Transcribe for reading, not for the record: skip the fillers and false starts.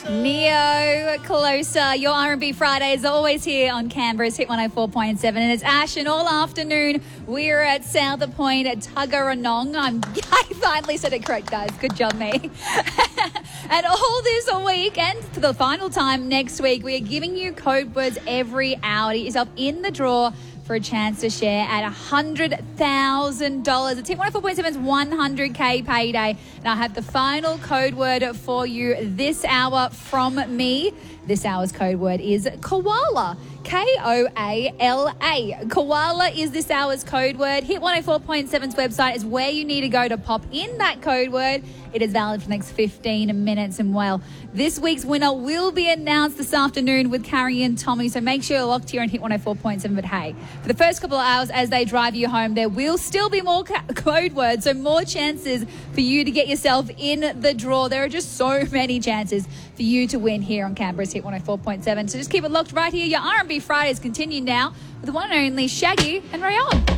Neo, Closer. Your R&B Friday is always here on Canberra's Hit 104.7. And it's Ash, and all afternoon we're at South Point at Tuggeranong. I finally said it correct, guys. Good job, me. And all this week and for the final time next week, we are giving you code words every hour to get yourself in the draw for a chance to share at $100,000. It's Hit 104.7's 100K payday. And I have the final code word for you this hour from me. This hour's code word is koala. Koala. Koala is this hour's code word. Hit 104.7's website is where you need to go to pop in that code word. It is valid for the next 15 minutes. And well, this week's winner will be announced this afternoon with Carrie and Tommy. So make sure you're locked here on Hit 104.7. But hey, for the first couple of hours as they drive you home, there will still be more code words. So more chances for you to get yourself in the draw. There are just so many chances for you to win here on Canberra's Hit 104.7. So just keep it locked right here. Your R&B Fridays continue now with the one and only Shaggy and Rayon.